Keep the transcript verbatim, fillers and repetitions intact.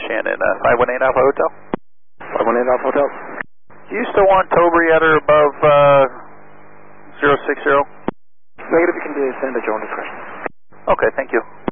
Shannon, uh, five one eight Alpha Hotel. five one eight Alpha Hotel. Do you still want Tobri at or above uh, zero six zero? Negative, you can descend to Jordan discretion. Okay, thank you.